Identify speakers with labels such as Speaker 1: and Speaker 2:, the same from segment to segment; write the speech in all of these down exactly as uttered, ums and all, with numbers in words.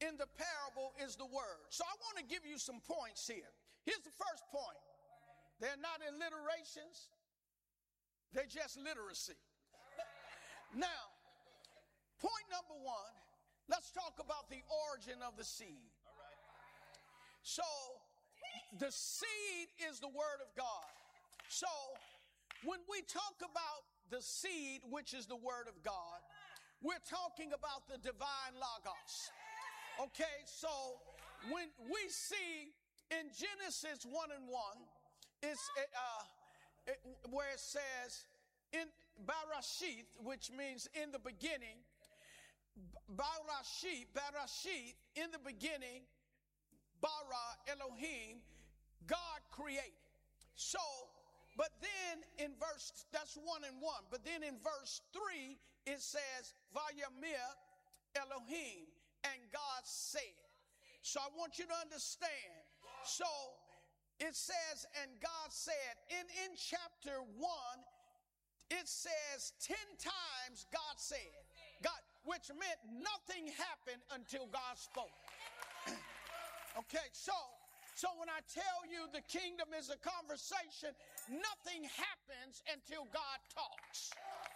Speaker 1: in the parable is the word. So I want to give you some points here. Here's the first point. They're not alliterations. They're just literacy. Now, point number one, let's talk about the origin of the seed.
Speaker 2: All right.
Speaker 1: So, the seed is the word of God. So, when we talk about the seed, which is the word of God, we're talking about the divine logos. Okay, so when we see in Genesis one and one, it's uh, it, where it says in Barashith, which means in the beginning, Barashith, Barashith, in the beginning, Bara Elohim, God created. So, but then in verse, that's one and one, but then in verse three, it says, Vayamir Elohim, and God said. So I want you to understand. So it says, and God said, in, in chapter one, it says ten times God said, God, which meant nothing happened until God spoke. Okay, so, so when I tell you the kingdom is a conversation, nothing happens until God talks.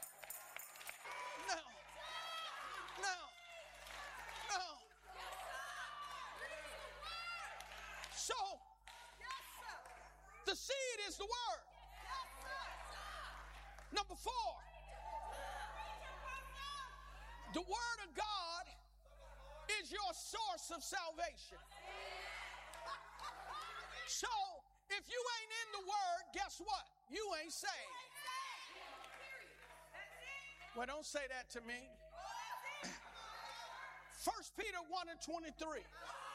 Speaker 1: No, no, no. So, the seed is the word. Number four, the word of God is your source of salvation. So, if you ain't in the word, guess what? You ain't saved. Well, don't say that to me. First Peter one and twenty-three.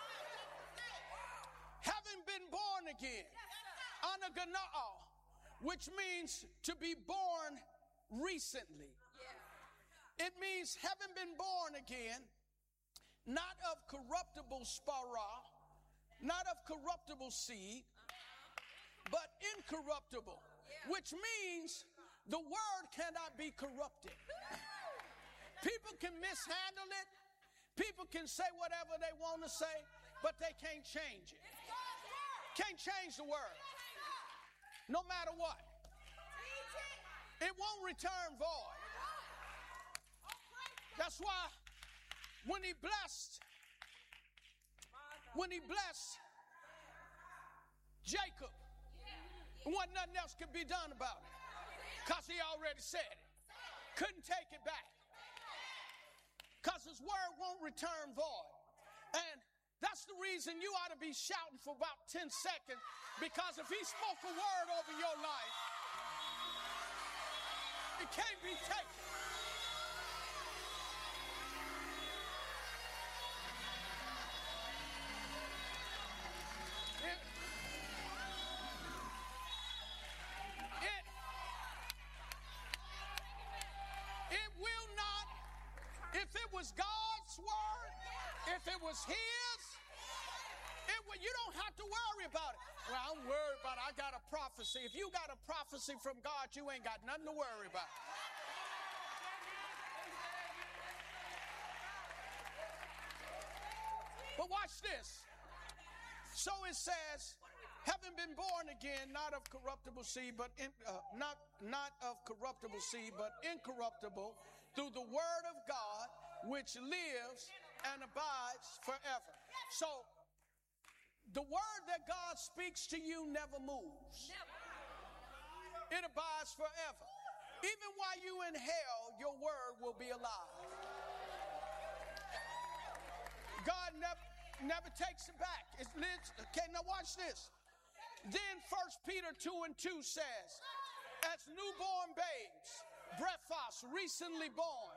Speaker 1: Having been born again, anaganao, which means to be born recently. It means having been born again, not of corruptible spara, not of corruptible seed, but incorruptible, which means the word cannot be corrupted. People can mishandle it. People can say whatever they want to say, but they can't change it. Can't change the word. No matter what. It won't return void. That's why when he blessed, when he blessed Jacob, wasn't nothing else could be done about it. Because he already said it. Couldn't take it back. Because his word won't return void. And that's the reason you ought to be shouting for about ten seconds. Because if he spoke a word over your life, it can't be taken. It, it, it will not, if it was God's word, if it was his, it would, you don't have to worry about it. Well, I'm worried about it. I got a prophecy. If you got a prophecy from God, you ain't got nothing to worry about. But watch this. So it says, having been born again, not of corruptible seed, but in, uh, not not of corruptible seed, but incorruptible, through the word of God, which lives and abides forever. So the word that God speaks to you never moves. It abides forever. Even while you in hell, your word will be alive. God never never takes it back. It lives. Okay, now watch this. Then First Peter two and two says, as newborn babes, brephos, recently born,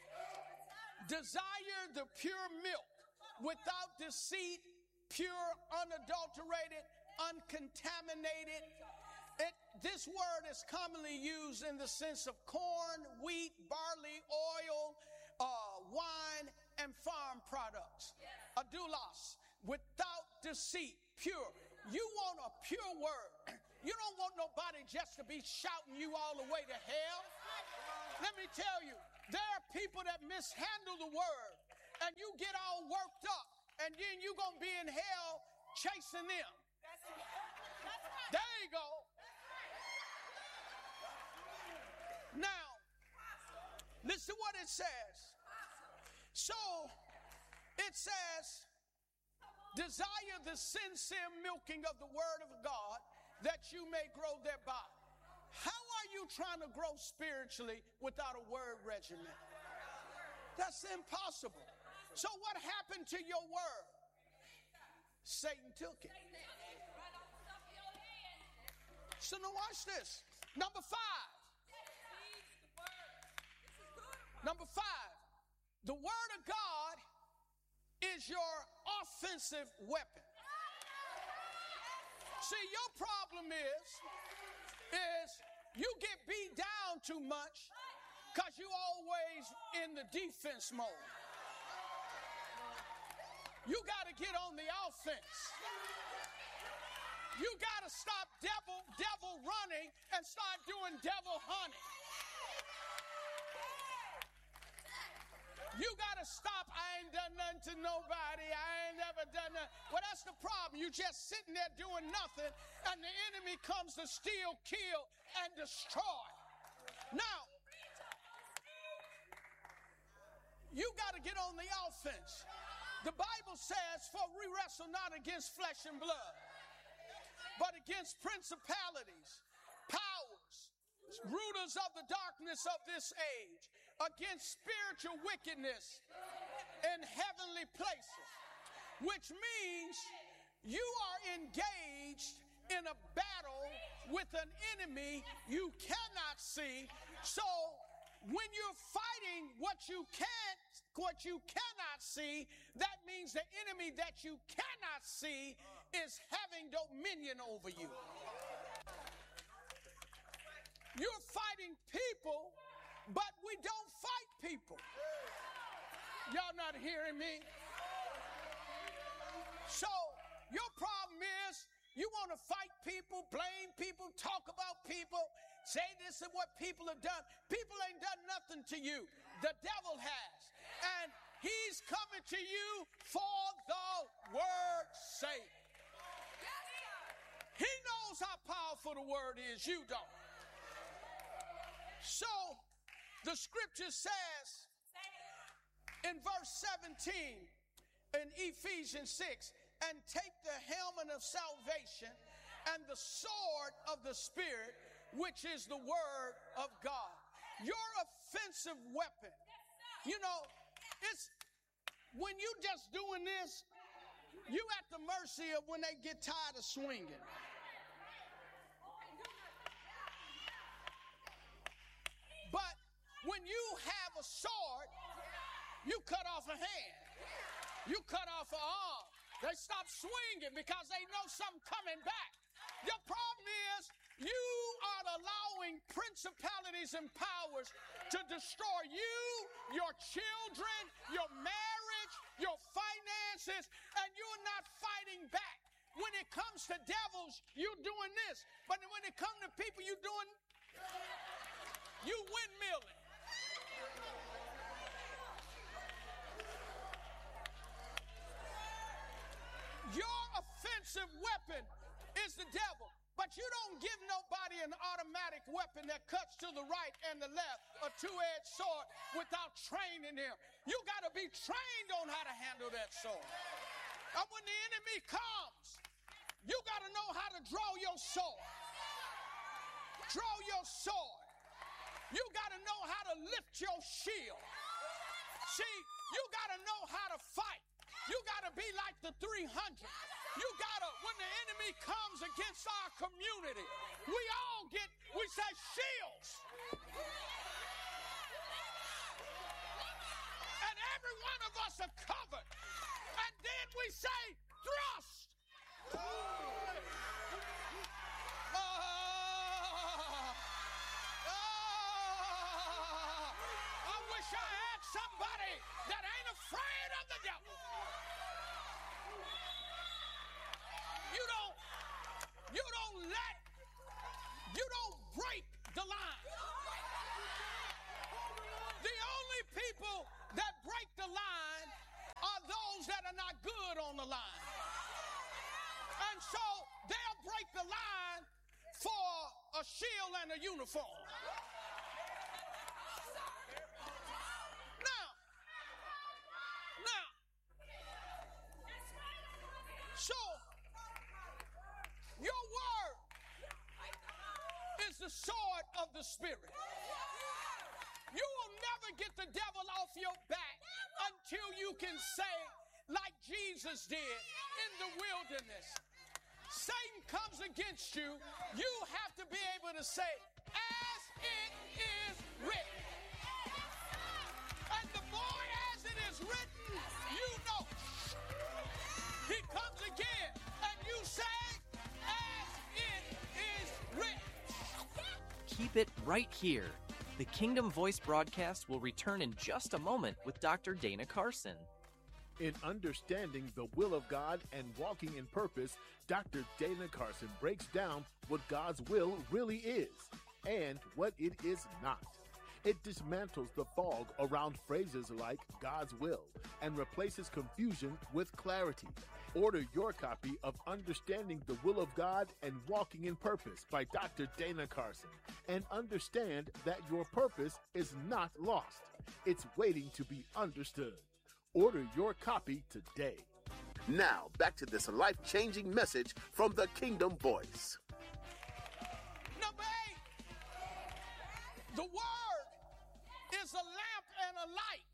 Speaker 1: desire the pure milk without deceit, pure, unadulterated, uncontaminated. It, this word is commonly used in the sense of corn, wheat, barley, oil, uh, wine, and farm products. Adulos, without deceit, pure. You want a pure word. You don't want nobody just to be shouting you all the way to hell. Let me tell you, there are people that mishandle the word, and you get all worked up, and then you're going to be in hell chasing them. There you go. Now, listen to what it says. So, it says, desire the sincere milking of the word of God that you may grow thereby. How are you trying to grow spiritually without a word regimen? That's impossible. So what happened to your word? Satan took it. So now watch this. Number five. Number five. The word of God is your offensive weapon. See, your problem is, is you get beat down too much because you always in the defense mode. You got to get on the offense. You got to stop devil, devil running and start doing devil hunting. You got to stop. I ain't done nothing to nobody. I ain't never done nothing. Well, that's the problem. You just sitting there doing nothing, and the enemy comes to steal, kill, and destroy. Now, you got to get on the offense. The Bible says, for we wrestle not against flesh and blood, but against principalities, powers, rulers of the darkness of this age, against spiritual wickedness in heavenly places, which means you are engaged in a battle with an enemy you cannot see. So when you're fighting what you can't, what you cannot see, that means the enemy that you cannot see is having dominion over you. You're fighting people, but we don't fight people. Y'all not hearing me? So your problem is you want to fight people, blame people, talk about people, say this is what people have done. People ain't done nothing to you. The devil has. And he's coming to you for the word's sake. He knows how powerful the word is. You don't. So the scripture says in verse seventeen in Ephesians six, and take the helmet of salvation and the sword of the Spirit, which is the word of God. Your offensive weapon. You know, it's when you just doing this, you at the mercy of when they get tired of swinging. But when you have a sword, you cut off a hand. You cut off an arm. They stop swinging because they know something coming back. Your problem is you are allowing principalities and powers to destroy you, your children, your marriage, your finances, and you're not fighting back. When it comes to devils, you're doing this. But when it comes to people, you're doing, you windmilling. Your offensive weapon is the devil. But you don't give nobody an automatic weapon that cuts to the right and the left, a two-edged sword, without training them. You got to be trained on how to handle that sword. And when the enemy comes, you got to know how to draw your sword. Draw your sword. You got to know how to lift your shield. See, you got to know how to fight. You got to be like the three hundred. You got to, when the enemy comes against our community, we all get, we say shields. And every one of us are covered. And then we say thrust. Uh, uh, I wish I had somebody that ain't afraid of the devil. You don't, you don't let, you don't break the line. The only people that break the line are those that are not good on the line. And so they'll break the line for a shield and a uniform. Now, now, so your word is the sword of the Spirit. You will never get the devil off your back until you can say, like Jesus did in the wilderness, Satan comes against you, you have to be able to say, as it is written. And the more as it is written, you know. He comes again, and you say, as it is written.
Speaker 2: Keep it right here. The Kingdom Voice broadcast will return in just a moment with Doctor Dana Carson.
Speaker 3: In understanding the will of God and walking in purpose, Doctor Dana Carson breaks down what God's will really is and what it is not. It dismantles the fog around phrases like God's will and replaces confusion with clarity. Order your copy of Understanding the Will of God and Walking in Purpose by Doctor Dana Carson, and understand that your purpose is not lost. It's waiting to be understood. Order your copy today. Now, back to this life-changing message from the Kingdom Voice.
Speaker 1: Number eight, the word is a lamp and a light.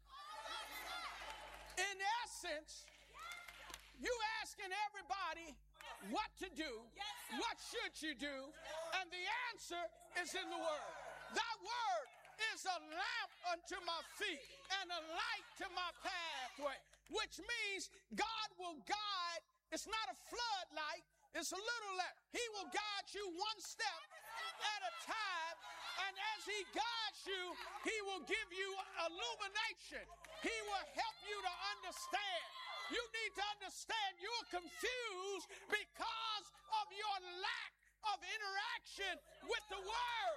Speaker 1: In essence, you asking everybody what to do, what should you do, and the answer is in the word. That word is a lamp unto my feet and a light to my pathway, which means God will guide. It's not a floodlight, it's a little lamp. He will guide you one step at a time, and as he guides you, he will give you illumination. He will help you to understand. You need to understand you're confused because of your lack of interaction with the word.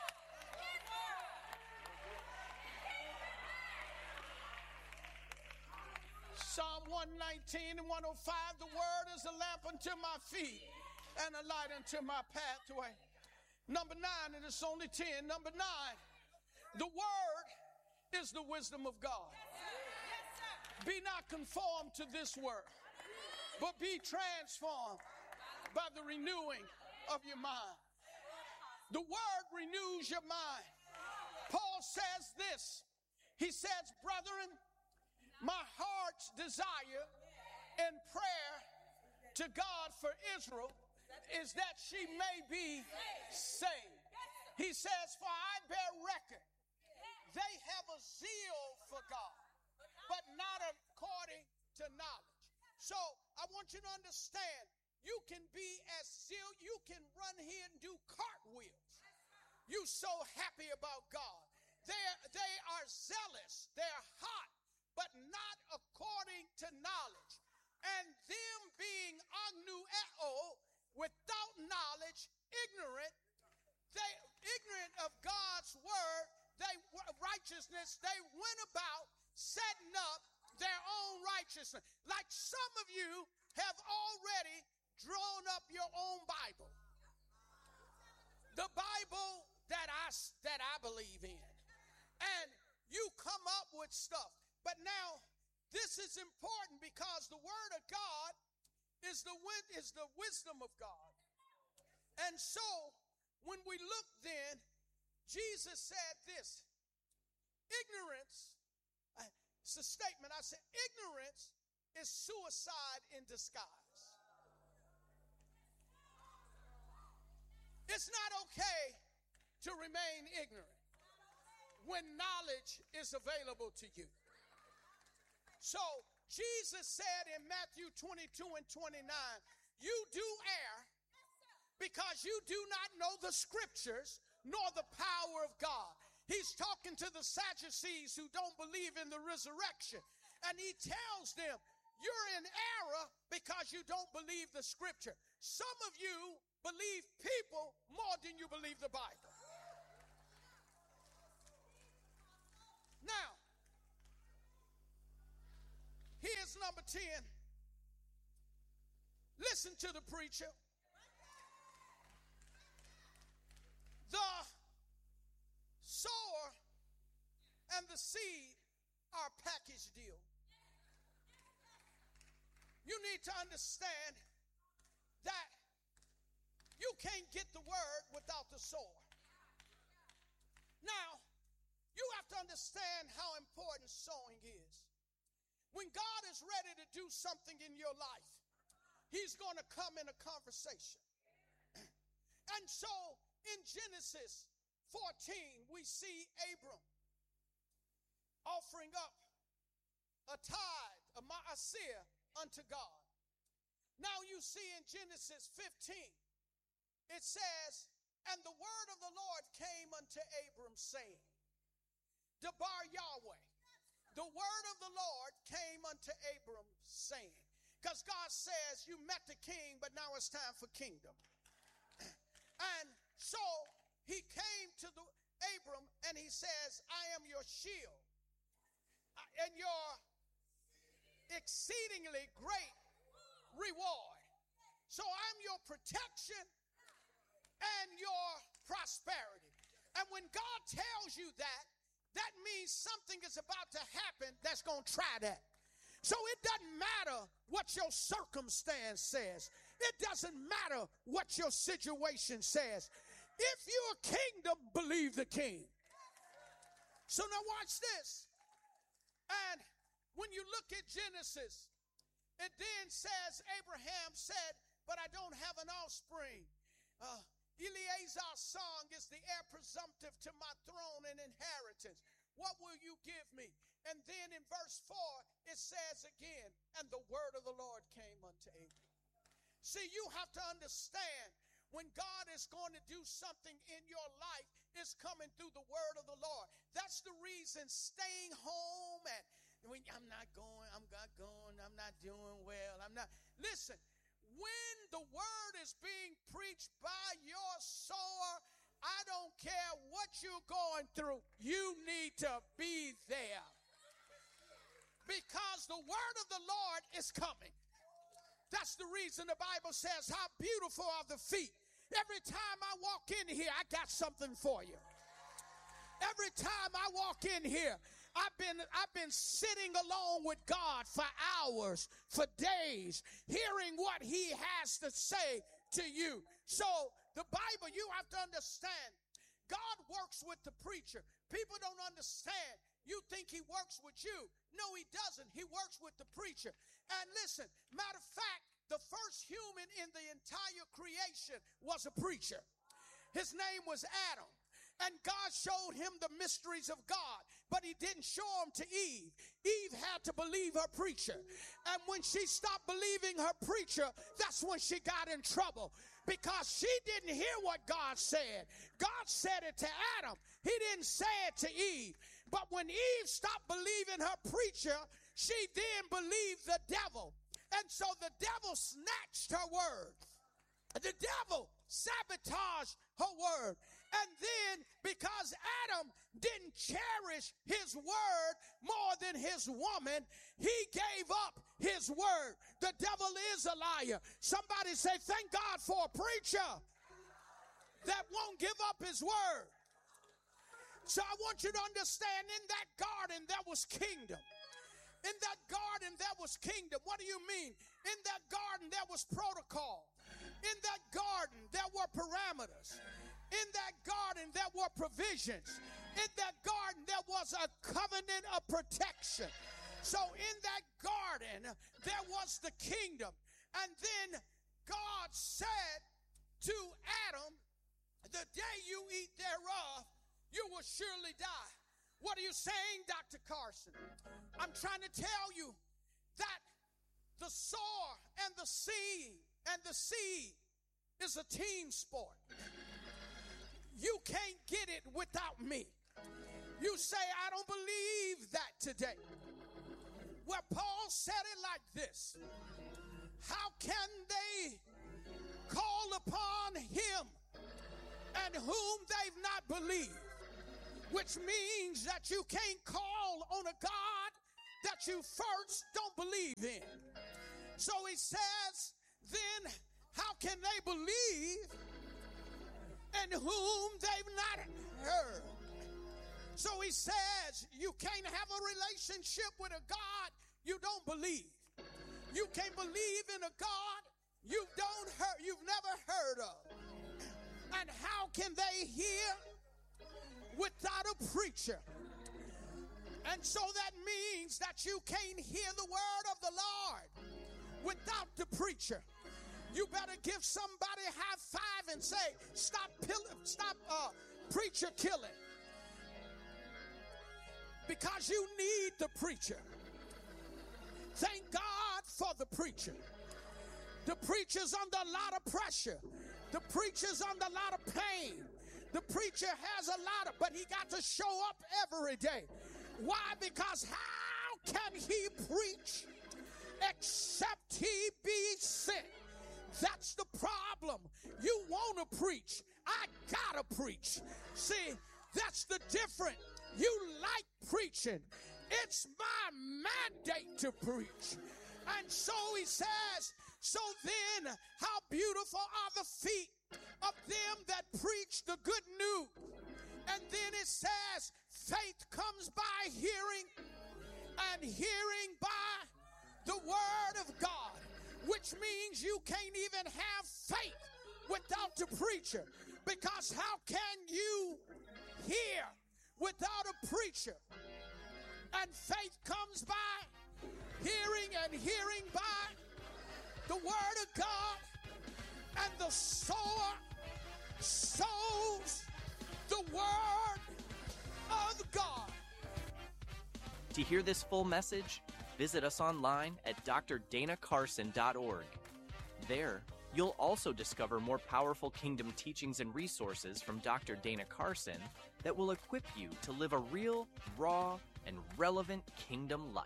Speaker 1: Psalm one nineteen and one oh five, the word is a lamp unto my feet and a light unto my pathway. Number nine, and it's only ten. Number nine, the word is the wisdom of God. Be not conformed to this world, but be transformed by the renewing of your mind. The word renews your mind. Paul says this. He says, brethren, my heart's desire and prayer to God for Israel is that she may be saved. He says, for I bear record, they have a zeal for God, but not according to knowledge. So I want you to understand, you can be as zeal, you can run here and do cartwheels. You so happy about God. They're, they are zealous, they're hot, but not according to knowledge. And them being agnueo, without knowledge, ignorant, they ignorant of God's word, they righteousness, they went about setting up their own righteousness. Like some of you have already drawn up your own Bible. The Bible that I, that I believe in. And you come up with stuff. But now, this is important because the word of God is the, is the wisdom of God. And so, when we look then, Jesus said this, ignorance, it's a statement, I said, ignorance is suicide in disguise. It's not okay to remain ignorant when knowledge is available to you. So, Jesus said in Matthew twenty-two and twenty-nine, you do err because you do not know the scriptures nor the power of God. He's talking to the Sadducees who don't believe in the resurrection. And he tells them, you're in error because you don't believe the scripture. Some of you believe people more than you believe the Bible. Now, here's number ten. Listen to the preacher. The sower and the seed are a package deal. You need to understand that you can't get the word without the sower. Now, you have to understand how important sowing is. When God is ready to do something in your life, he's going to come in a conversation. And so in Genesis fourteen, we see Abram offering up a tithe, a ma'aseh unto God. Now you see in Genesis fifteen, it says, and the word of the Lord came unto Abram, saying, Debar Yahweh. The word of the Lord came unto Abram, saying, because God says, you met the king, but now it's time for kingdom. And so he came to the Abram and he says, I am your shield and your exceedingly great reward. So I'm your protection and your prosperity. And when God tells you that, that means something is about to happen that's going to try that. So it doesn't matter what your circumstance says. It doesn't matter what your situation says. If you're a kingdom, believe the king. So now watch this. And when you look at Genesis, it then says, Abraham said, but I don't have an offspring. Uh, Eleazar's son is the heir presumptive to my throne and inheritance. What will you give me? And then in verse four, it says again, and the word of the Lord came unto Abram. See, you have to understand when God is going to do something in your life, it's coming through the word of the Lord. That's the reason staying home and when I'm not going, I'm not going, I'm not doing well, I'm not. Listen, when the word is being preached by your sower, I don't care what you're going through, you need to be there. Because the word of the Lord is coming. That's the reason the Bible says, how beautiful are the feet. Every time I walk in here, I got something for you. Every time I walk in here, I've been, I've been sitting alone with God for hours, for days, hearing what he has to say to you. So the Bible, you have to understand, God works with the preacher. People don't understand. You think he works with you. No, he doesn't. He works with the preacher. And listen, matter of fact, the first human in the entire creation was a preacher. His name was Adam. And God showed him the mysteries of God, but he didn't show them to Eve. Eve had to believe her preacher. And when she stopped believing her preacher, that's when she got in trouble, because she didn't hear what God said. God said it to Adam. He didn't say it to Eve. But when Eve stopped believing her preacher, she then believed the devil. And so the devil snatched her word. The devil sabotaged her word. And then because Adam didn't cherish his word more than his woman, he gave up his word. The devil is a liar. Somebody say, thank God for a preacher that won't give up his word. So I want you to understand, in that garden there was kingdom. In that garden there was kingdom. What do you mean? In that garden there was protocol. In that garden there were parameters. In that garden there were provisions. In that garden there was a covenant of protection. So in that garden there was the kingdom. And then God said to Adam, the day you eat thereof, you will surely die. What are you saying, Doctor Carson? I'm trying to tell you that the sower and the seed and the seed is a team sport. You can't get it without me. You say, I don't believe that today. Well, Paul said it like this. How can they call upon him and whom they've not believed? Which means that you can't call on a God that you first don't believe in. So he says, then how can they believe in whom they've not heard? So he says, you can't have a relationship with a God you don't believe. You can't believe in a God you don't heard, you've never heard of. And how can they hear without a preacher? And so that means that you can't hear the word of the Lord without the preacher. You better give somebody a high five and say, stop pilling, stop uh, preacher killing. Because you need the preacher. Thank God for the preacher. The preacher's under a lot of pressure. The preacher's under a lot of pain. The preacher has a lot of, but he got to show up every day. Why? Because how can he preach except he be sent? That's the problem. You want to preach. I gotta preach. See, that's the difference. You like preaching. It's my mandate to preach. And so he says, so then how beautiful are the feet of them that preach the good news. And then it says, faith comes by hearing, and hearing by the word of God, which means you can't even have faith without the preacher. Because how can you hear without a preacher? And faith comes by hearing, and hearing by the word of God. And the sower sows the word of God.
Speaker 2: To hear this full message, visit us online at d r dana carson dot org. There, you'll also discover more powerful kingdom teachings and resources from Doctor Dana Carson that will equip you to live a real, raw, and relevant kingdom life.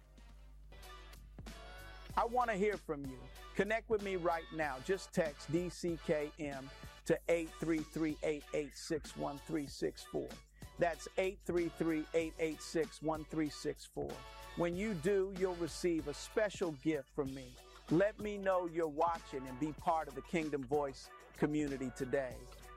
Speaker 4: I want to hear from you. Connect with me right now. Just text D C K M to eight three three, eight eight six, one three six four. That's eight three three, eight eight six, one three six four. When you do, you'll receive a special gift from me. Let me know you're watching and be part of the Kingdom Voice community today.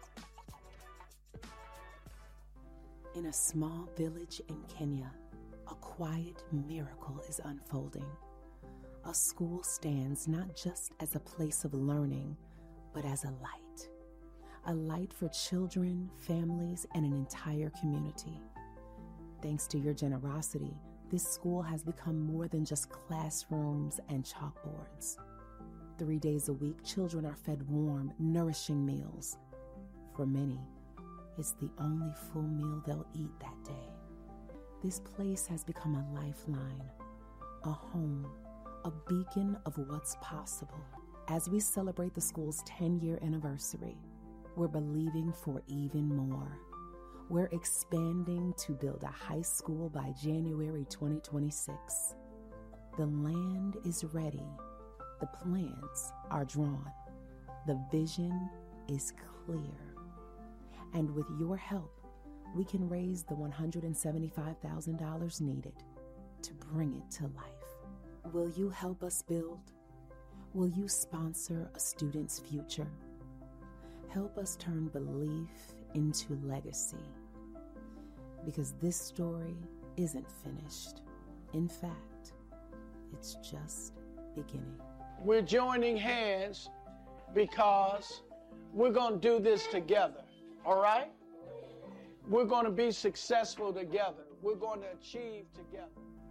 Speaker 5: In a small village in Kenya, a quiet miracle is unfolding. A school stands not just as a place of learning, but as a light. A light for children, families, and an entire community. Thanks to your generosity, this school has become more than just classrooms and chalkboards. Three days a week, children are fed warm, nourishing meals. For many, it's the only full meal they'll eat that day. This place has become a lifeline, a home, a beacon of what's possible. As we celebrate the school's ten-year anniversary, we're believing for even more. We're expanding to build a high school by January twenty twenty-six. The land is ready. The plans are drawn. The vision is clear. And with your help, we can raise the one hundred seventy-five thousand dollars needed to bring it to life. Will you help us build? Will you sponsor a student's future? Help us turn belief into legacy. Because this story isn't finished. In fact, it's just beginning.
Speaker 1: We're joining hands because we're going to do this together, all right? We're going to be successful together. We're going to achieve together.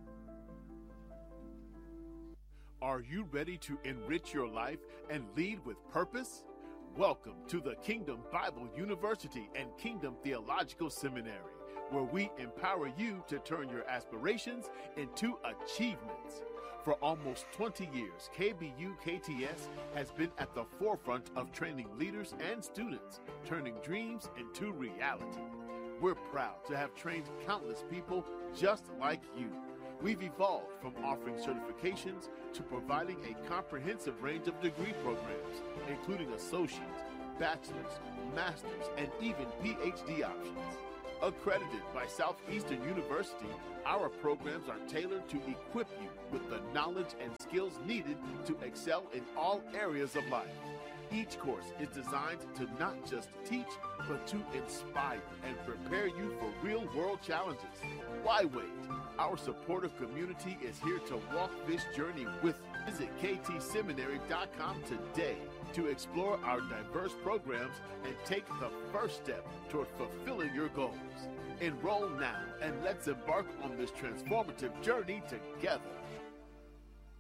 Speaker 3: Are you ready to enrich your life and lead with purpose? Welcome to the Kingdom Bible University and Kingdom Theological Seminary, where we empower you to turn your aspirations into achievements. For almost twenty years, K B U K T S has been at the forefront of training leaders and students, turning dreams into reality. We're proud to have trained countless people just like you. We've evolved from offering certifications to providing a comprehensive range of degree programs, including associates, bachelor's, master's, and even P H D options. Accredited by Southeastern University, our programs are tailored to equip you with the knowledge and skills needed to excel in all areas of life. Each course is designed to not just teach, but to inspire and prepare you for real-world challenges. Why wait? Our supportive community is here to walk this journey with you. Visit K T seminary dot com today to explore our diverse programs and take the first step toward fulfilling your goals. Enroll now and let's embark on this transformative journey together.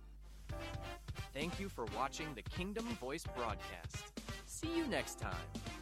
Speaker 2: Thank you for watching the Kingdom Voice broadcast. See you next time.